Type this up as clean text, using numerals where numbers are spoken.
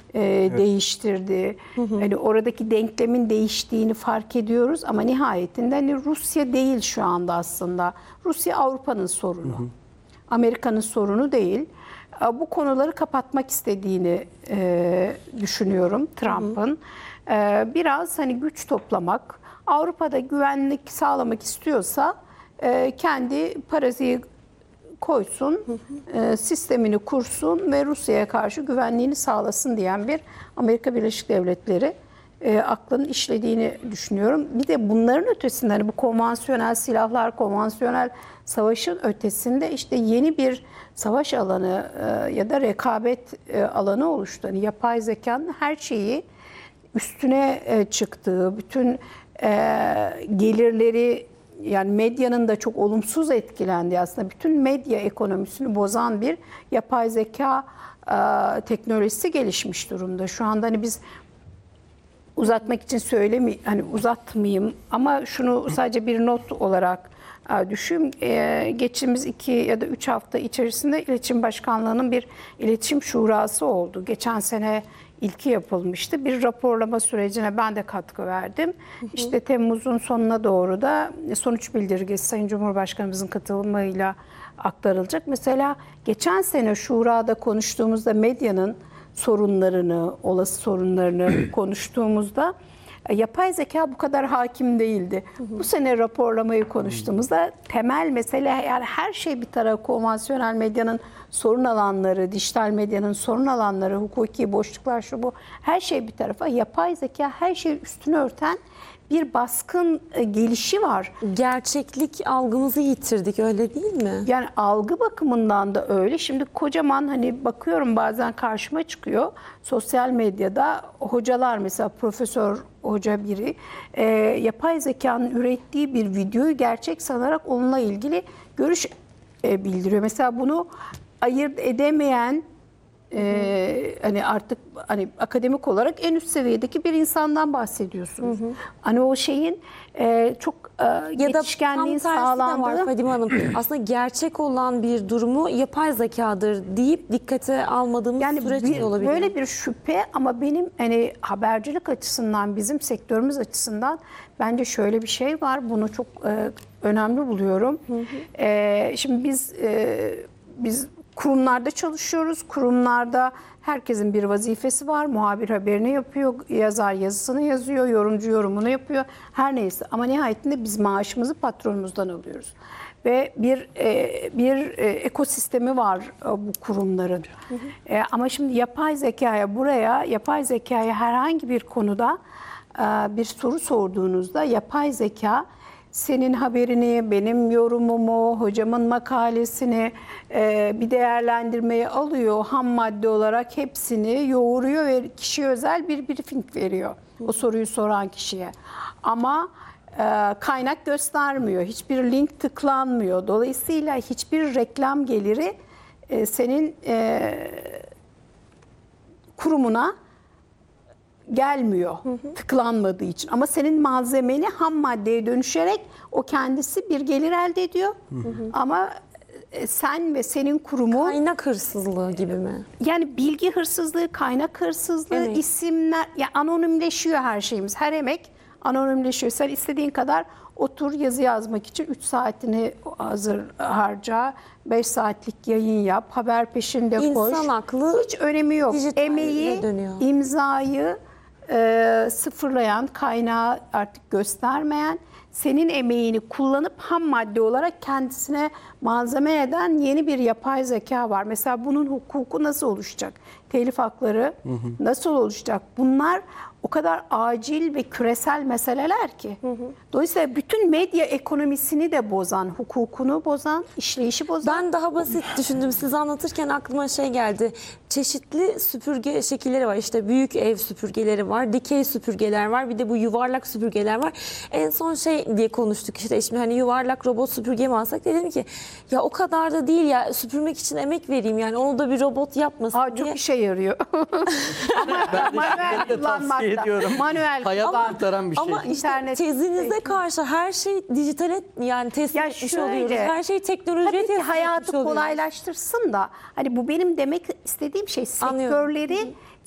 değiştirdi. Hani oradaki denklemin değiştiğini fark ediyoruz ama nihayetinde hani Rusya değil şu anda aslında. Rusya Avrupa'nın sorunu. Amerika'nın sorunu değil. Bu konuları kapatmak istediğini düşünüyorum Trump'ın. Biraz hani güç toplamak, Avrupa'da güvenlik sağlamak istiyorsa kendi paraziti koysun, sistemini kursun ve Rusya'ya karşı güvenliğini sağlasın diyen bir Amerika Birleşik Devletleri aklının işlediğini düşünüyorum. Bir de bunların ötesinde hani bu konvansiyonel silahlar, konvansiyonel savaşın ötesinde işte yeni bir savaş alanı ya da rekabet alanı oluştu. Yani yapay zekanın her şeyi üstüne çıktığı, bütün gelirleri, yani medyanın da çok olumsuz etkilendiği, aslında bütün medya ekonomisini bozan bir yapay zeka teknolojisi gelişmiş durumda. Şu anda hani biz uzatmak için hani uzatmayayım ama şunu sadece bir not olarak düşün. Geçtiğimiz 2 ya da 3 hafta içerisinde İletişim Başkanlığı'nın bir iletişim şurası oldu. Geçen sene ilki yapılmıştı. Bir raporlama sürecine ben de katkı verdim. İşte Temmuz'un sonuna doğru da sonuç bildirgesi Sayın Cumhurbaşkanımızın katılımıyla aktarılacak. Mesela geçen sene şurada konuştuğumuzda medyanın sorunlarını, olası sorunlarını konuştuğumuzda yapay zeka bu kadar hakim değildi. Bu sene raporlamayı konuştuğumuzda temel mesele, yani her şey bir tarafa, konvansiyonel medyanın sorun alanları, dijital medyanın sorun alanları, hukuki boşluklar, şu bu, her şey bir tarafa, yapay zeka her şeyi üstünü örten bir baskın gelişi var. Gerçeklik algımızı yitirdik, öyle değil mi? Yani algı bakımından da öyle. Şimdi kocaman hani bakıyorum bazen karşıma çıkıyor. Sosyal medyada hocalar, mesela profesör hoca biri yapay zekanın ürettiği bir videoyu gerçek sanarak onunla ilgili görüş bildiriyor. Mesela bunu ayırt edemeyen hani artık hani akademik olarak en üst seviyedeki bir insandan bahsediyorsunuz. Hani o şeyin çok yetişkenliğin sağlandığı. Var Fadime Hanım. Aslında gerçek olan bir durumu yapay zekadır deyip dikkate almadığımız süreç de olabilir. Böyle bir şüphe, ama benim hani habercilik açısından, bizim sektörümüz açısından bence şöyle bir şey var. Bunu çok önemli buluyorum. Şimdi biz kurumlarda çalışıyoruz. Kurumlarda herkesin bir vazifesi var. Muhabir haberini yapıyor, yazar yazısını yazıyor, yorumcu yorumunu yapıyor. Her neyse, ama nihayetinde biz maaşımızı patronumuzdan alıyoruz. Ve bir ekosistemi var bu kurumların. Ama şimdi yapay zekaya herhangi bir konuda bir soru sorduğunuzda yapay zeka senin haberini, benim yorumumu, hocamın makalesini bir değerlendirmeye alıyor. Ham madde olarak hepsini yoğuruyor ve kişiye özel bir briefing veriyor. O soruyu soran kişiye. Ama kaynak göstermiyor. Hiçbir link tıklanmıyor. Dolayısıyla hiçbir reklam geliri senin kurumuna gelmiyor, tıklanmadığı için. Ama senin malzemeni ham maddeye dönüşerek o kendisi bir gelir elde ediyor. Ama sen ve senin kurumun... Kaynak hırsızlığı gibi mi? Yani bilgi hırsızlığı, kaynak hırsızlığı, evet. isimler... Ya anonimleşiyor her şeyimiz. Her emek anonimleşiyor. Sen istediğin kadar otur yazı yazmak için 3 saatini hazır harca, 5 saatlik yayın yap, haber peşinde koş. İnsan aklı hiç önemi yok. Emeği, dönüyor. imzayı sıfırlayan, kaynağı artık göstermeyen, senin emeğini kullanıp ham madde olarak kendisine malzeme eden yeni bir yapay zeka var. Mesela bunun hukuku nasıl oluşacak? Telif hakları nasıl oluşacak? Bunlar o kadar acil ve küresel meseleler ki. Dolayısıyla bütün medya ekonomisini de bozan, hukukunu bozan, işleyişi bozan. Ben daha basit düşündüm. Siz anlatırken aklıma şey geldi. Çeşitli süpürge şekilleri var. İşte büyük ev süpürgeleri var, dikey süpürgeler var, bir de bu yuvarlak süpürgeler var. En son şey diye konuştuk işte, şimdi hani yuvarlak robot süpürge mi alsak, dedim ki ya o kadar da değil ya, süpürmek için emek vereyim yani, onu da bir robot yapmasın diye. Çok işe yarıyor. Ama manuel kullanmakta. Manuel hayat kurtaran bir şey. Ama işte tezinize karşı her şey dijitale yani teslim etmiş oluyoruz. Her şey teknolojiye teslim etmiş hayatı oluyoruz. kolaylaştırsın da, hani bu benim demek istediğim şey, sektörleri